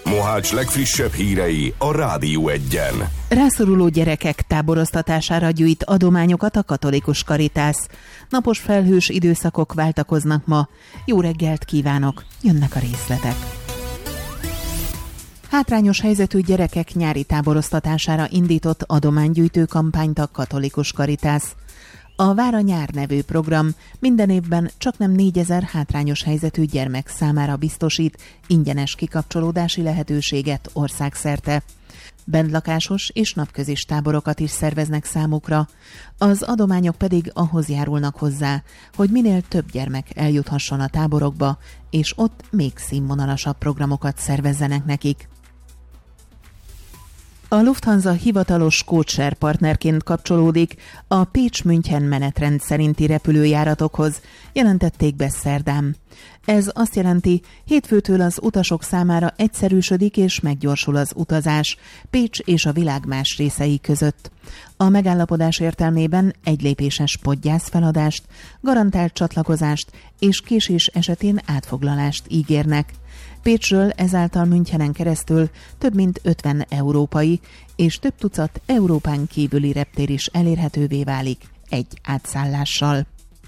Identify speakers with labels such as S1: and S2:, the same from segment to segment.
S1: Mohács legfrissebb hírei a Rádió Egyen.
S2: Rászoruló gyerekek táboroztatására gyűjt adományokat a Katolikus Karitász. Napos felhős időszakok váltakoznak ma. Jó reggelt kívánok! Jönnek a részletek. Hátrányos helyzetű gyerekek nyári táboroztatására indított adománygyűjtő kampányt a Katolikus Karitász. A Vár a nyár nevű program minden évben csaknem 4000 hátrányos helyzetű gyermek számára biztosít ingyenes kikapcsolódási lehetőséget országszerte. Bentlakásos és napközis táborokat is szerveznek számukra. Az adományok pedig ahhoz járulnak hozzá, hogy minél több gyermek eljuthasson a táborokba, és ott még színvonalasabb programokat szervezzenek nekik. A Lufthansa hivatalos codeshare partnerként kapcsolódik a Pécs-München menetrend szerinti repülőjáratokhoz, jelentették be szerdán. Ez azt jelenti, hétfőtől az utasok számára egyszerűsödik és meggyorsul az utazás Pécs és a világ más részei között. A megállapodás értelmében egylépéses podgyászfeladást, garantált csatlakozást és késés esetén átfoglalást ígérnek. Pécsről ezáltal Münchenen keresztül több mint 50 európai és több tucat Európán kívüli reptér is elérhetővé válik egy átszállással.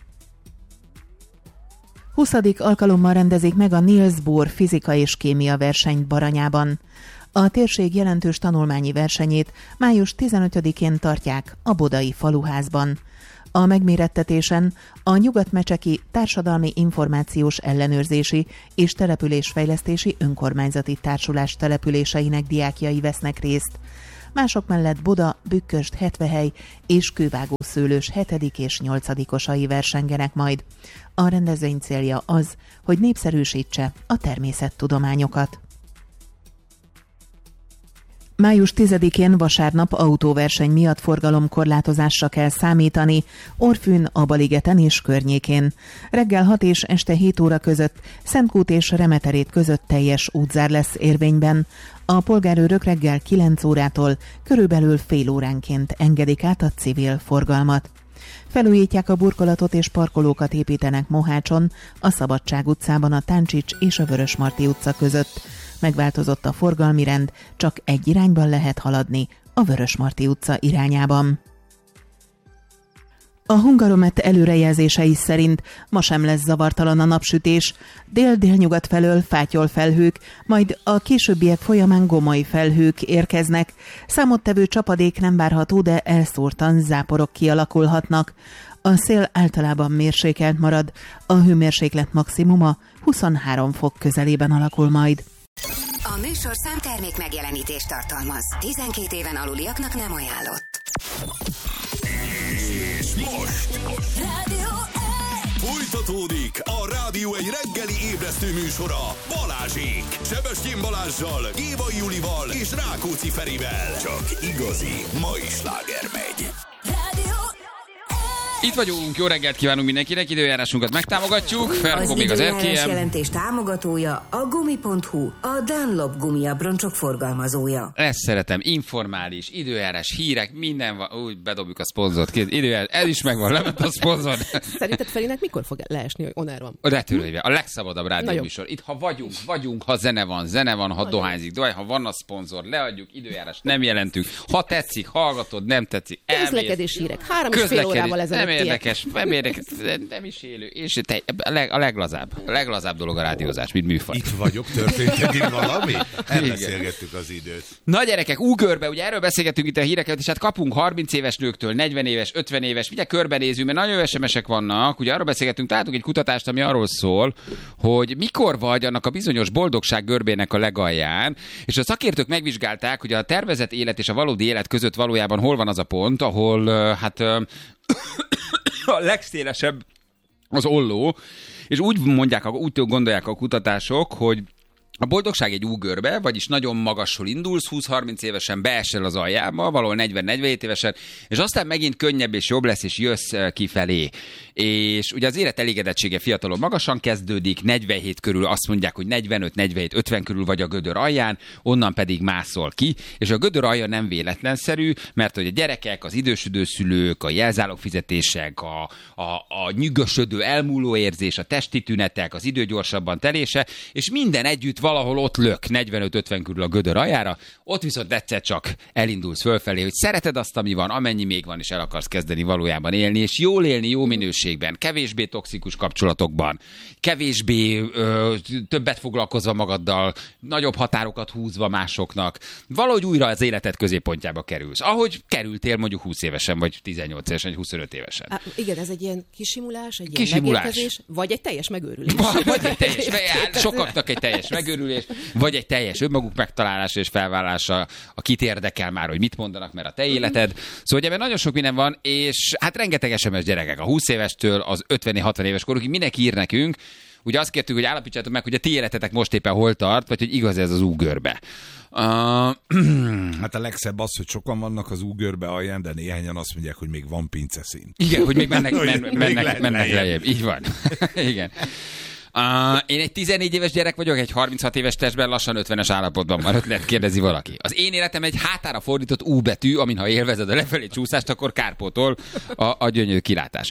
S2: 20. alkalommal rendezik meg a Niels Bohr fizika és kémia versenyt Baranyában. A térség jelentős tanulmányi versenyét május 15-én tartják a Bodai Faluházban. A megmérettetésen a Nyugatmecseki Társadalmi Információs Ellenőrzési és Településfejlesztési Önkormányzati Társulás településeinek diákjai vesznek részt. Mások mellett Boda, Bükköst, Hetvehely és Kővágószőlős 7. és 8-osai versengenek majd. A rendezvény célja az, hogy népszerűsítse a természettudományokat. Május 10-én vasárnap autóverseny miatt forgalomkorlátozásra kell számítani Orfűn, Abaligeten és környékén. Reggel 6 és este 7 óra között Szentkút és Remeterét között teljes útzár lesz érvényben. A polgárőrök reggel 9 órától körülbelül fél óránként engedik át a civil forgalmat. Felújítják a burkolatot és parkolókat építenek Mohácson, a Szabadság utcában a Táncsics és a Vörösmarty utca között. Megváltozott a forgalmi rend, csak egy irányban lehet haladni, a Vörösmarty utca irányában. A Hungaromet előrejelzései szerint ma sem lesz zavartalan a napsütés, dél-délnyugat felől fátyol felhők, majd a későbbiek folyamán gomoly felhők érkeznek. Számottevő csapadék nem várható, de elszórtan záporok kialakulhatnak. A szél általában mérsékelt marad, a hőmérséklet maximuma 23 fok közelében alakul majd.
S3: A műsorszám termék megjelenítést tartalmaz. 12 éven aluliaknak nem ajánlott.
S1: És most
S3: Rádió
S1: folytatódik a Rádió egy reggeli ébresztő műsora Balázsék. Sebestyén Balázssal, Éva Julival és Rákóczi Ferivel. Csak igazi mai sláger megy.
S3: Rádió.
S4: Itt vagyunk, jó reggelt kívánunk mindenkinek, időjárásunkat megtámogatjuk, Ferko még az
S3: időjárás jelentés támogatója a Gumi.hu, a Dunlop gumiabroncsok forgalmazója.
S4: Ezt szeretem, informális, időjárás, hírek, minden van, úgy bedobjuk a szponzort, időjárás, ez is megvan, lement a szponzor.
S5: Szerinted Ferinek mikor fog leesni, hogy onár van?
S4: Retülőjével, a legszabadabb rádióműsor. Itt ha vagyunk, ha zene van, ha dohányzik, ha van a szponzor, leadjuk, időjárás, nem jelentünk, ha tetszik, hallgatod, nem tetszik, elmész.
S5: Közlekedés hírek, 3,5 órával ezelőtt.
S4: Nem érdekes, nem is élő. És a leglazább dolog a rádiózás, mint műfaj.
S6: Itt vagyok, történt eddig valami? Elbeszélgettük az időt.
S4: Na gyerekek, úgörbe, ugye erről beszélgetünk itt a híreket, és hát kapunk 30 éves nőktől, 40 éves, 50 éves, ugye körbenézünk, mert nagyon SMS-ek vannak, ugye arról beszélgetünk, találtunk egy kutatást, ami arról szól, hogy mikor vagy annak a bizonyos boldogság görbének a legalján, és a szakértők megvizsgálták, hogy a tervezett élet és a valódi élet között valójában hol van az a pont, ahol a legszélesebb az olló, és úgy gondolják a kutatások, hogy a boldogság egy úgörbe, vagyis nagyon magasról indulsz, 20-30 évesen beesel az aljába, valahol 40-47 évesen, és aztán megint könnyebb és jobb lesz, és jössz kifelé. És ugye az élet elégedettsége fiatalon magasan kezdődik, 47 körül azt mondják, hogy 45-47-50 körül vagy a gödör alján, onnan pedig mászol ki, és a gödör alja nem véletlenszerű, mert hogy a gyerekek, az idősödő szülők, a jelzálogfizetések, a nyűgösödő elmúló érzés, a testi tünetek, az idő gyorsabban telése, és minden együtt valahol ott lök 45-50 körül a gödör aljára, ott viszont egyszer csak elindulsz fölfelé, hogy szereted azt, ami van, amennyi még van, és el akarsz kezdeni valójában élni, és jól élni, jó minőségben, kevésbé toxikus kapcsolatokban, kevésbé többet foglalkozva magaddal, nagyobb határokat húzva másoknak, valahogy újra az életed középpontjába kerülsz. Ahogy kerültél mondjuk 20 évesen, vagy 18 évesen, vagy 25 évesen.
S5: Igen, ez egy ilyen kisimulás, egy ilyen megérkezés, vagy egy teljes megőrülés.
S4: Vagy egy teljes, sokaknak egy teljes megőrülés, vagy egy teljes önmaguk megtalálása és felvállása, a kit érdekel már, hogy mit mondanak, mert a te életed. Szóval ebben nagyon sok minden van, és hát rengeteg SMS gyerekek, a 20 évestől az 50-60 éves korukig mindenki ír nekünk. Ugye azt kértük, hogy állapítsátok meg, hogy a ti életetek most éppen hol tart, vagy hogy igaz ez az úgörbe.
S6: Hát a legszebb az, hogy sokan vannak az úgörbe alján, de néhányan azt mondják, hogy még van pinceszín.
S4: Igen, hogy még mennek lejjebb. Így van. Igen. Én egy 14 éves gyerek vagyok, egy 36 éves testben, lassan 50-es állapotban van, lehet kérdezi valaki. Az én életem egy hátára fordított U betű, amin ha élvezed a lefelé csúszást, akkor kárpótol a gyönyörű kilátás.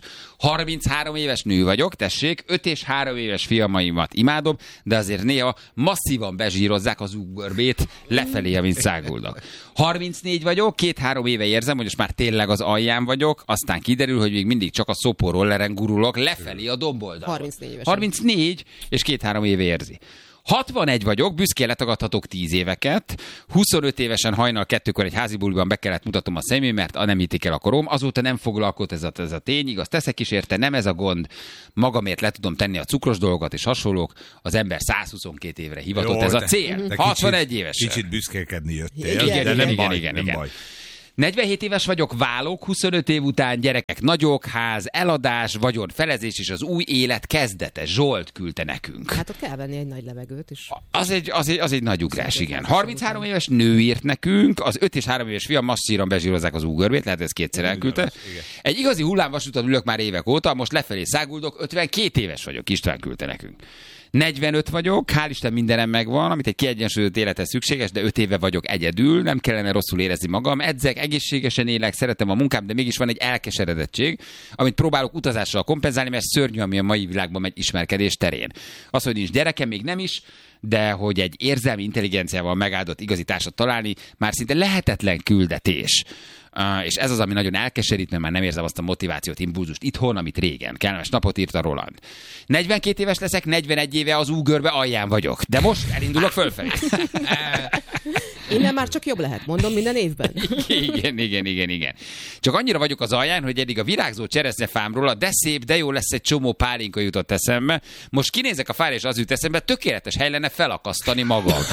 S4: 33 éves nő vagyok, tessék, 5 és 3 éves fiamaimat imádom, de azért néha masszívan bezsírozzák az U-görbét lefelé, amint száguldok. 34 vagyok, 2-3 éve érzem, hogy most már tényleg az alján vagyok, aztán kiderül, hogy még mindig csak a szopórolleren gurulok lefelé a domboldalon.
S5: 34 éves.
S4: 34 és 2-3 éve érzi. 61 vagyok, büszkén letagadhatok 10 éveket. 25 évesen hajnal 2-kor egy házi buliban be kellett mutatnom a személy, mert nem hitték el a korom. Azóta nem foglalkozott ez a tény, igaz, teszek is érte, nem ez a gond. Magamért le tudom tenni a cukros dolgokat és hasonlók. Az ember 122 évre hivatott, jó, ez a cél. 61 éves.
S6: Kicsit büszkélkedni jöttél,
S4: igen,
S6: de nem
S4: igen.
S6: baj.
S4: 47 éves vagyok, válok, 25 év után, gyerekek, nagyok, ház, eladás, vagyon, felezés és az új élet kezdete. Zsolt küldte nekünk.
S5: Hát ott kell venni egy nagy levegőt is.
S4: Az egy nagy ugrás, igen. 33 éves nő írt nekünk, az 5 és 3 éves fiam masszíran bezsírozzák az úgörbét, lehet ez kétszer elküldte. Egy igazi hullámvasúton ülök már évek óta, most lefelé száguldok, 52 éves vagyok, István küldte nekünk. 45 vagyok, hál' Isten mindenem megvan, amit egy kiegyensúlyozott élethez szükséges, de 5 éve vagyok egyedül, nem kellene rosszul érezni magam, edzek, egészségesen élek, szeretem a munkám, de mégis van egy elkeseredettség, amit próbálok utazással kompenzálni, mert szörnyű, ami a mai világban megy ismerkedés terén. Az, hogy nincs gyerekem, még nem is, de hogy egy érzelmi intelligenciával megáldott igazi társat találni, már szinte lehetetlen küldetés. És ez az, ami nagyon elkeserít, mert már nem érzem azt a motivációt, impulzust itthon, amit régen. Kellemes napot írt a Roland. 42 éves leszek, 41 éve az úgörbe alján vagyok, de most elindulok fölfelé.
S5: Innen már csak jobb lehet, mondom, minden évben.
S4: Igen. Csak annyira vagyok az alján, hogy eddig a virágzó cseresznyefámról de szép, de jó lesz egy csomó pálinka jutott eszembe. Most kinézek a fára, és az jut eszembe, tökéletes hely lenne felakasztani magam.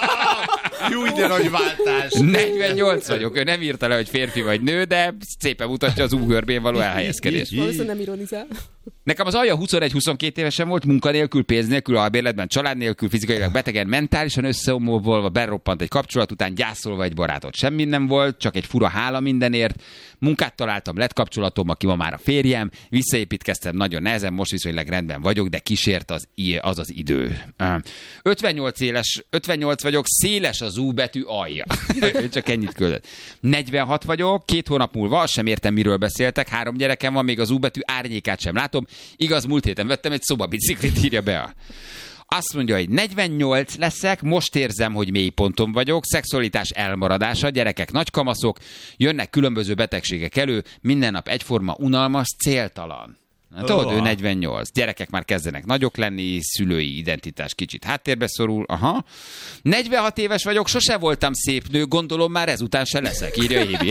S6: Jó, de nagy váltás.
S4: 48 vagyok, ő nem írta le, hogy férfi vagy nő, de szépen mutatja az úgörbén való elhelyezkedést.
S5: Valószínűleg nem ironizál.
S4: Nekem az alja 21-22 évesen volt, munkanélkül, pénz nélkül, albérletben, család nélkül, fizikailag betegen, mentálisan összeomolva, beroppant egy kapcsolat után, gyászolva egy barátot. Semmi nem volt, csak egy fura hála mindenért. Munkát találtam, lett kapcsolatom, aki ma már a férjem, visszaépítkeztem nagyon nehezen, most viszonylag rendben vagyok, de kísért az idő. 58 vagyok, széles az U betű alja. Csak ennyit küldött. 46 vagyok, 2 hónap múlva, sem értem, miről beszéltek, 3 gyerekem van, még az U betű árnyékát sem látom. Igaz, múlt héten vettem egy szobabiciklit, írja be. Azt mondja, hogy 48 leszek, most érzem, hogy mélyponton vagyok, szexualitás elmaradása, gyerekek nagykamaszok, jönnek különböző betegségek elő, minden nap egyforma, unalmas, céltalan. Tudod, ő 48. Gyerekek már kezdenek nagyok lenni, szülői identitás kicsit háttérbe szorul. 46 éves vagyok, sose voltam szép nő, gondolom már ezután se leszek, írja Évi.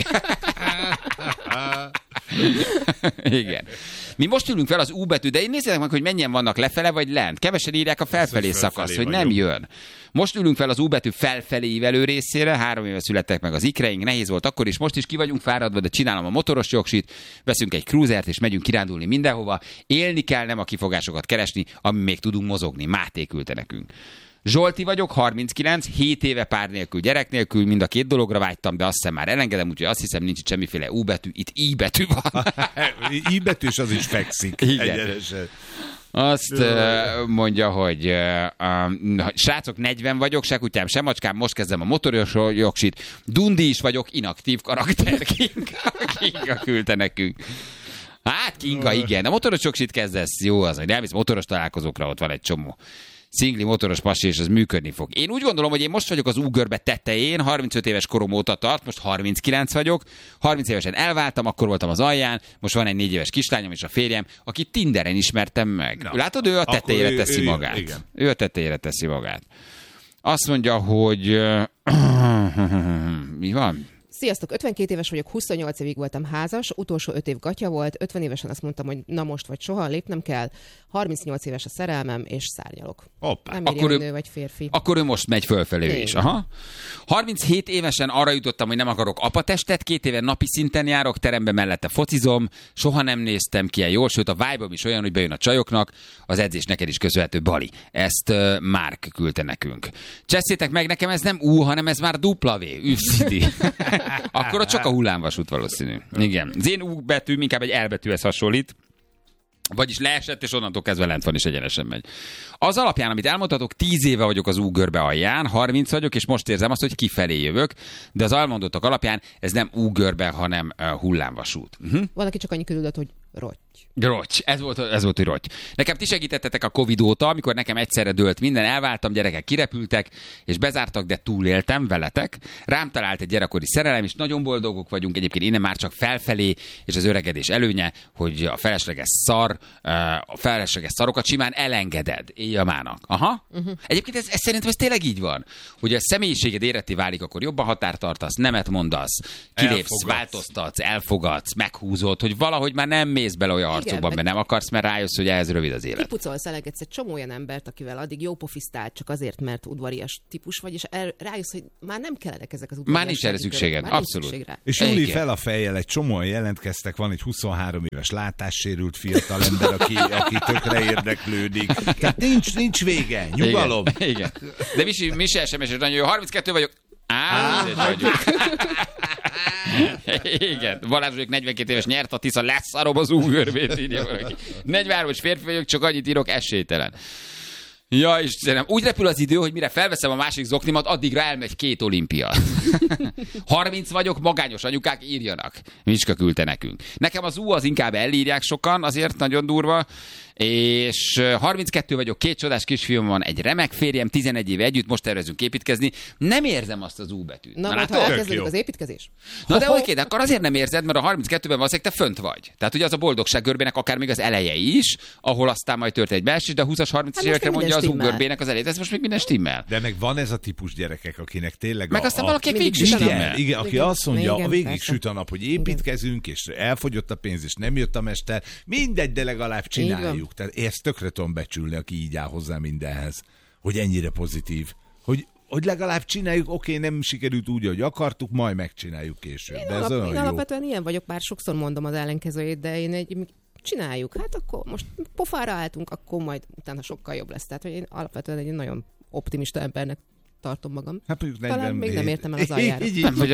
S4: Igen. Mi most ülünk fel az U betű, de én nézzétek meg, hogy mennyien vannak lefele vagy lent. Kevesen írják a felfelé szakaszt, hogy nem jön. Most ülünk fel az U betű felfelé ívelő részére, 3 éve születtek meg az ikreink, nehéz volt akkor is, most is ki vagyunk fáradva, de csinálom a motoros jogsit, veszünk egy cruisert és megyünk kirándulni mindenhova. Élni kell, nem a kifogásokat keresni, ami még tudunk mozogni. Máté küldte nekünk. Zsolti vagyok, 39, 7 éve pár nélkül, gyerek nélkül, mind a 2 dologra vágytam, de azt hiszem már elengedem, úgyhogy azt hiszem nincs itt semmiféle U betű, itt I betű van.
S6: I betű, és az is fekszik. Egyenesen.
S4: Azt mondja, hogy srácok, 40 vagyok, se kutyám, se macskám, most kezdem a motoros jogsit, Dundi is vagyok, inaktív karakter, Kinga küldte nekünk. Hát Kinga, igen, a motoros jogsit kezdesz, jó az, hogy elvisz motoros találkozókra, ott van egy csomó. szingli motoros pasi, és ez működni fog. Én úgy gondolom, hogy én most vagyok az úgörbe tetején, 35 éves korom óta tart, most 39 vagyok, 30 évesen elváltam, akkor voltam az alján, most van egy 4 éves kislányom és a férjem, akit Tinderen ismertem meg. Na, látod, ő a tetejére teszi magát. Igen. Ő a tetejére teszi magát. Azt mondja, hogy... mi van?
S5: Sziasztok, 52 éves vagyok, 28 évig voltam házas, utolsó 5 év gatya volt, 50 évesen azt mondtam, hogy na most vagy soha, lépnem kell, 38 éves a szerelmem, és szárnyalok.
S4: Hoppá.
S5: Nem érjem, hogy nő vagy férfi.
S4: Akkor ő most megy fölfelé is. Aha. 37 évesen arra jutottam, hogy nem akarok apatestet, 2 éve napi szinten járok, terembe mellette focizom, soha nem néztem ki jól, sőt a vibe-om is olyan, hogy bejön a csajoknak, az edzés neked is köszönhető, Bali. Ezt Márk küldte nekünk. Cseszétek meg, nekem ez nem U, hanem ez már W, Üvszidi. Akkor ott csak a hullámvasút valószínű. Igen. Az én U betűm inkább egy L betűhez hasonlít. Vagyis leesett, és onnantól kezdve lent van, és egyenesen megy. Az alapján, amit elmondhatok, 10 éve vagyok az úgörbe alján, 30 vagyok, és most érzem azt, hogy kifelé jövök, de az elmondottak alapján ez nem úgörbe, hanem hullámvasút.
S5: Valaki csak annyi küldött, hogy rotty.
S4: Rotty. Ez volt, hogy rotty. Nekem ti segítettetek a Covid óta, amikor nekem egyszerre dőlt minden, elváltam, gyerekek kirepültek, és bezártak, de túléltem veletek. Rám talált egy gyerekkori szerelem, és nagyon boldogok vagyunk. Egyébként innen már csak felfelé, és az öregedés előnye, hogy a felesleges szarokat simán elengeded éjjamának. Aha. Egyébként ez szerintem ez tényleg így van, hogy a személyiséged éretté válik, akkor jobban határtartasz, nemet mondasz, kilépsz, változtatsz, elfogadsz, meghúzod, hogy valahogy már nem mész bele olyan arcokban, mert nem akarsz, mert rájössz, hogy ehhez rövid az élet.
S5: Kipucolsz, elegetsz egy csomó olyan embert, akivel addig jó pofisztál, csak azért, mert udvarias típus vagy, és rájössz, hogy már nem kellenek ezek az udvarias.
S4: Már nincs erre szükséged, abszolút.
S6: És Júli fel a fejjel, egy csomóan jelentkeztek, van egy 23 éves látássérült fiatal ember, aki tökre érdeklődik. Tehát nincs vége, nyugalom.
S4: Igen. De Misi SMS nagyon jó, 32 vagyok. Igen, Balázs 42 éves, nyert a Tisza, leszarom az úgörbét, írja valaki. 43-as férfi vagyok, csak annyit írok, esélytelen. Ja, Istenem, úgy repül az idő, hogy mire felveszem a másik zoknimat, addigra elmegy 2 olimpia. 30 vagyok, magányos anyukák, írjanak. Micska küldte nekünk. Nekem az az inkább elírják sokan, azért nagyon durva. És 32 vagyok, 2 csodás kisfiúm van, egy remek férjem, 11 éve együtt, most tervezünk építkezni. Nem érzem azt az betűt.
S5: Na hát, ha elkezdődik az építkezés?
S4: Na de oké, de akkor azért nem érzed, mert a 32-ben valószínűleg te fönt vagy. Tehát ugye az a boldogság görbének akár még az eleje is, ahol aztán majd tört egy beesés, de a 20-as, 30-as évekre mondja az görbének az elejét. Ez most még minden stimmel.
S6: De meg van ez a típus gyerekek, akinek tényleg
S4: meg aztán valaki végig stimmel.
S6: Igen, aki azt mondja, végig süt a nap, hogy építkezünk, és elfogyott a pénz, és nem jött a mester. Mindegy, de legalább csináljuk. Tehát ezt tökre tudom becsülni, aki így áll hozzá mindenhez, hogy ennyire pozitív. Hogy legalább csináljuk, oké, nem sikerült úgy, ahogy akartuk, majd megcsináljuk később.
S5: Én alapvetően ilyen vagyok, bár sokszor mondom az ellenkezőjét, de én csináljuk. Hát akkor most pofára álltunk, akkor majd utána sokkal jobb lesz. Tehát, hogy én alapvetően egy nagyon optimista embernek tartom magam.
S6: Hát,
S5: talán még nem értem el az aljára.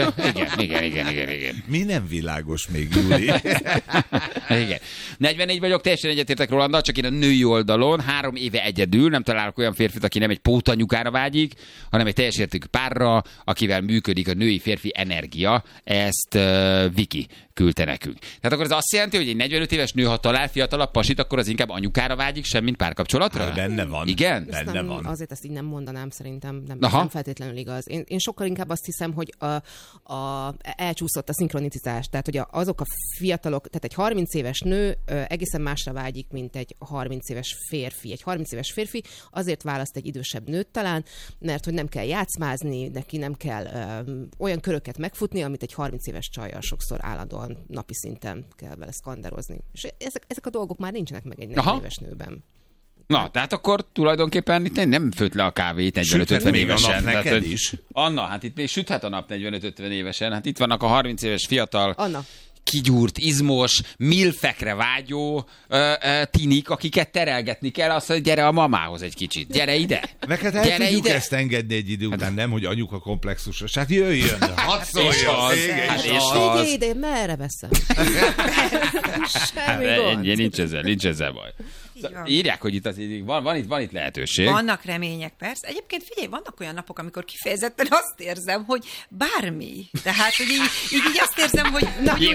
S4: Igen.
S6: Mi nem világos még, Júli?
S4: Igen. 44 vagyok, teljesen egyetértek Rolanddal, csak én a női oldalon 3 éve egyedül, nem találok olyan férfit, aki nem egy pótanyukára vágyik, hanem egy teljes értékű párra, akivel működik a női-férfi energia. Ezt Viki küldte nekünk. Tehát akkor ez azt jelenti, hogy egy 45 éves nő, ha talál fiatalabb pasit, akkor az inkább anyukára vágyik, semmint párkapcsolatra?
S6: Hát benne van.
S4: Igen?
S6: Benne van.
S5: Azért ezt így nem mondanám, szerintem nem feltétlenül igaz. Én sokkal inkább azt hiszem, hogy elcsúszott a szinkronicitás. Tehát, hogy azok a fiatalok, tehát egy 30 éves nő egészen másra vágyik, mint egy 30 éves férfi. Egy 30 éves férfi azért választ egy idősebb nőt talán, mert hogy nem kell játszmázni, neki nem kell olyan köröket megfutni, amit egy 30 éves csajjal sokszor állandóan napi szinten kell vele szkanderozni. És ezek a dolgok már nincsenek meg egy 40 éves nőben.
S4: Na, tehát akkor tulajdonképpen itt nem főtt le a kávét 45-50 évesen.
S6: Neked is.
S4: Anna, hát itt még süthet a nap 45-50 évesen. Hát itt vannak a 30 éves fiatal,
S5: Anna.
S4: kigyúrt, izmos, milfekre vágyó tinik, akiket terelgetni kell, azt, hogy gyere a mamához egy kicsit. Gyere ide.
S6: Neked el tudjuk ezt engedni egy idő után, nem, hogy anyuka komplexusos. Hát jöjjön, hadd szóljon.
S5: Figyelj ide, merre veszem? Semmi gond.
S4: Nincs ezzel baj. Írják, hogy itt azért van itt lehetőség.
S7: Vannak remények, persze. Egyébként figyelj, vannak olyan napok, amikor kifejezetten azt érzem, hogy bármi. Tehát, hogy így azt érzem, hogy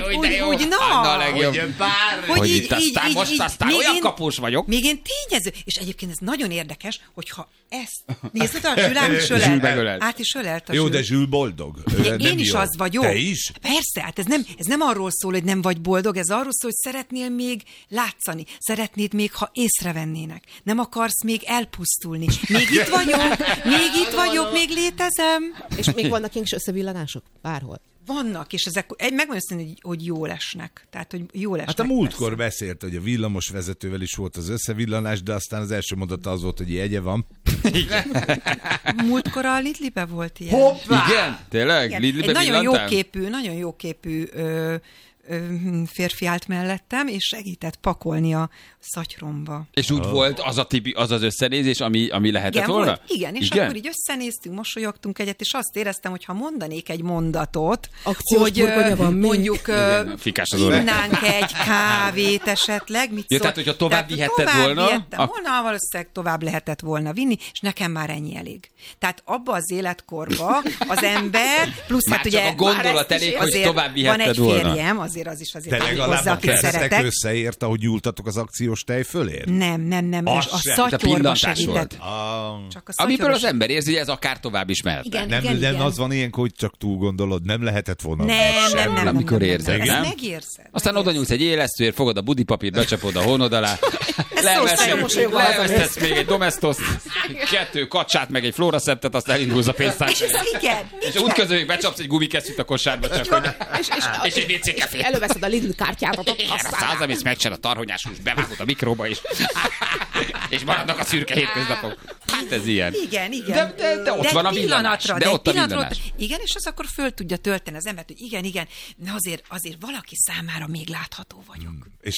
S4: aztán olyan kapós vagyok.
S7: Még én tényező. És egyébként ez nagyon érdekes, hogyha ezt nézd, a Zsül át is ölelt a Zsül.
S6: Jó, de Zsül boldog.
S7: Én is az vagyok.
S6: Te is?
S7: Persze, hát ez nem arról szól, hogy nem vagy boldog, ez arról szól, hogy szeretnél még látszani. Szeretnéd még, ha észrevennének. Nem akarsz még elpusztulni. Még itt vagyok, még létezem.
S5: És még vannak kis összevillanások? Bárhol.
S7: Vannak, és ezek megmondom azt, hogy jól esnek. Tehát, hogy jól esnek.
S6: Hát a múltkor beszélt, hogy a villamos vezetővel is volt az összevillanás, de aztán az első mondata az volt, hogy jegye van.
S7: Múltkor a Lidlibe volt ilyen.
S4: Hoppá! Igen? Tényleg?
S7: Igen.
S4: Lidlibe
S7: Egy nagyon jóképű férfi állt mellettem, és segített pakolni a szatyromba.
S4: És úgy volt az az összenézés, ami lehetett volna?
S7: Igen, és akkor így összenéztünk, mosolyogtunk egyet, és azt éreztem, hogy ha mondanék egy mondatot,
S5: hogy
S7: mondjuk innánk egy kávét esetleg,
S4: tehát, hogyha tovább vihetted volna?
S7: Valószínűleg tovább lehetett volna vinni, és nekem már ennyi elég. Tehát abba az életkorba az ember, plusz
S4: már
S7: hát ugye...
S4: a gondolat elég, hogy tovább vihetted volna.
S7: Van egy férjem, azért
S6: de legalább a keresztek összeért, ahogy nyúltatok az akciós tejfölért?
S7: Nem. A szatyorba segített.
S4: Amiből az ember érzi, hogy ez akár tovább is mehet.
S7: Igen.
S6: Az van ilyenkor, hogy csak túl gondolod, nem lehetett volna.
S7: Nem.
S4: Amikor érzed, nem?
S7: Ezt megérzed.
S4: Aztán oda nyúlsz egy élesztőért, fogod a budipapírt, becsapod a hónod alá, leeresztesz még egy domestoszt, 2 kacsát, meg egy flóraszettet, azt elindulsz a pénztárcára. És úgy közben még becsapsz egy gumikesztyűt a kosárba, csak hogy... És egy WC-kefét.
S5: Előveszed a Lidl kártyádat.
S4: Százamész megcsinál a tarhonyás hús, bevágod a mikróba is. És maradnak a szürke hétköznapok. Hát ez ilyen.
S7: Igen.
S4: De ott van a villanás.
S7: Igen, és az akkor föl tudja tölteni az embert, hogy igen, de azért valaki számára még látható vagyok.